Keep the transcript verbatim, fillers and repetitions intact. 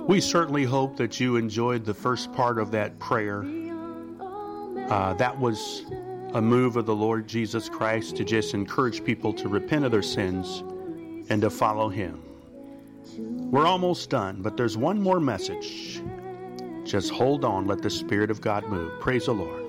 We certainly hope that you enjoyed the first part of that prayer. Uh, that was a move of the Lord Jesus Christ to just encourage people to repent of their sins and to follow Him. We're almost done, but there's one more message. Just hold on, let the Spirit of God move. Praise the Lord.